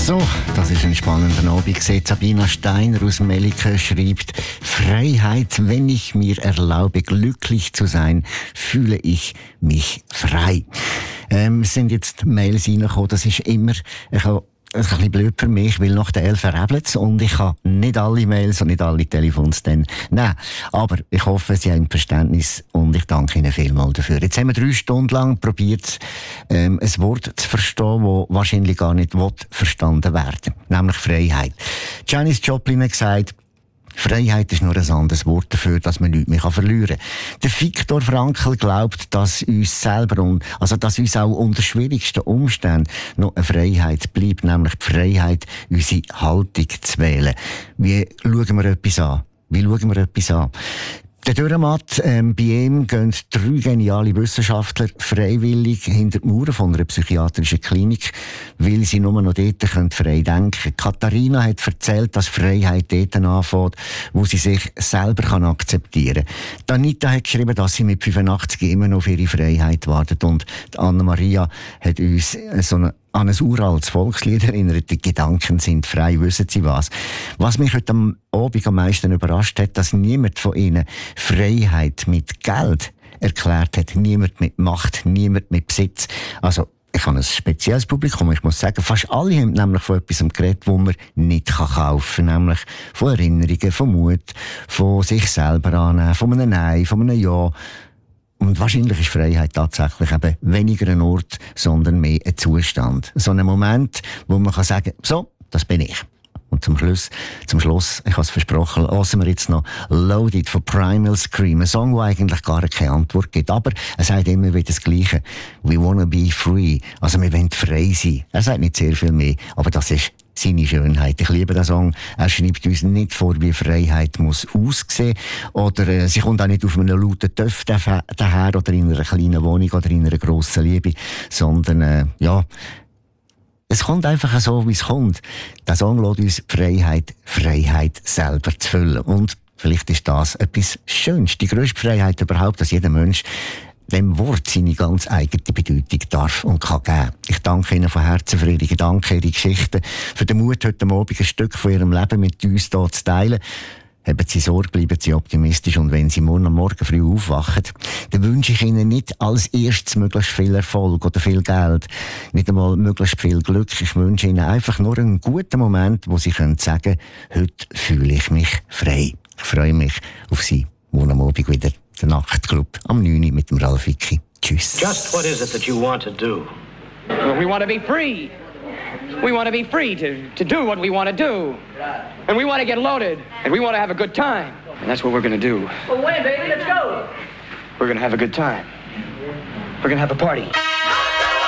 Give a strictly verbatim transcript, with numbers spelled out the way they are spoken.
So, das ist ein spannender Abend. Sabina Steiner aus Melike schreibt: Freiheit, wenn ich mir erlaube, glücklich zu sein, fühle ich mich frei. Ähm, es sind jetzt Mails reingekommen, das ist immer, ich habe Das ist ein bisschen blöd für mich, weil nach der elf verrebelt es und ich kann nicht alle Mails und nicht alle Telefons dann nehmen. Aber ich hoffe, Sie haben Verständnis und ich danke Ihnen vielmals dafür. Jetzt haben wir drei Stunden lang probiert, ähm, ein Wort zu verstehen, das wahrscheinlich gar nicht verstanden werden will, nämlich Freiheit. Janis Joplin hat gesagt, Freiheit ist nur ein anderes Wort dafür, dass man nichts mehr verlieren kann. Der Viktor Frankl glaubt, dass uns selber und, also dass uns auch unter schwierigsten Umständen noch eine Freiheit bleibt, nämlich die Freiheit, unsere Haltung zu wählen. Wie schauen wir etwas an? Wie schauen wir etwas an? Der Dürrematt, ähm, bei ihm gehen drei geniale Wissenschaftler freiwillig hinter die Mauern von einer psychiatrischen Klinik, weil sie nur noch dort können frei denken können. Katharina hat erzählt, dass Freiheit dort anfängt, wo sie sich selber kann akzeptieren kann. Anita hat geschrieben, dass sie mit fünfundachtzig immer noch auf ihre Freiheit wartet. Und Anna-Maria hat uns so eine an ein uraltes Volkslied erinnert, die Gedanken sind frei, wissen Sie was. Was mich heute am Abend am meisten überrascht hat, dass niemand von Ihnen Freiheit mit Geld erklärt hat. Niemand mit Macht, niemand mit Besitz. Also, ich habe ein spezielles Publikum, ich muss sagen, fast alle haben nämlich von etwas geredet, das man nicht kaufen kann. Nämlich von Erinnerungen, von Mut, von sich selber annehmen, von einem Nein, von einem Ja. Und wahrscheinlich ist Freiheit tatsächlich eben weniger ein Ort, sondern mehr ein Zustand. So ein Moment, wo man kann sagen, so, das bin ich. Und zum Schluss, zum Schluss, ich habe es versprochen, hören wir jetzt noch Loaded von Primal Scream. Ein Song, der eigentlich gar keine Antwort gibt. Aber er sagt immer wieder das Gleiche. We wanna be free. Also wir wollen frei sein. Er sagt nicht sehr viel mehr, aber das ist seine Schönheit. Ich liebe den Song. Er schreibt uns nicht vor, wie Freiheit muss aussehen. Oder äh, sie kommt auch nicht auf einem lauten Töff daher oder in einer kleinen Wohnung oder in einer grossen Liebe. Sondern, äh, ja, es kommt einfach so, wie es kommt. Der Song lässt uns die Freiheit, Freiheit selber zu füllen. Und vielleicht ist das etwas Schönes. Die grösste Freiheit überhaupt, dass jeder Mensch dem Wort seine ganz eigene Bedeutung darf und kann geben. Ich danke Ihnen von Herzen für Ihre Gedanken, Ihre Geschichten, für den Mut, heute Abend ein Stück von Ihrem Leben mit uns hier zu teilen. Haben Sie Sorge, bleiben Sie optimistisch und wenn Sie morgen am Morgen früh aufwachen, dann wünsche ich Ihnen nicht als erstes möglichst viel Erfolg oder viel Geld, nicht einmal möglichst viel Glück. Ich wünsche Ihnen einfach nur einen guten Moment, wo Sie können sagen, heute fühle ich mich frei. Ich freue mich auf Sie morgen am Abend wieder. Der Nachtclub am neun Uhr mit dem Ralf Vicki. Tschüss. Just what is it that you want to do? Well, we want to be free. We want to be free to, to do what we want to do. And we want to get loaded. And we want to have a good time. And that's what we're going to do. Well, when, baby? Let's go. We're going to have a good time. We're going to have a party.